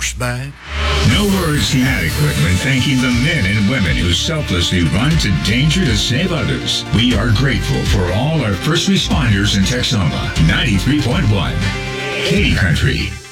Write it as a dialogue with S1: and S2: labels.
S1: douchebag.
S2: No words inadequate when thanking the men and women who selflessly run to danger to save others. We are grateful for all our first responders in Texoma. 93.1 Katy Country.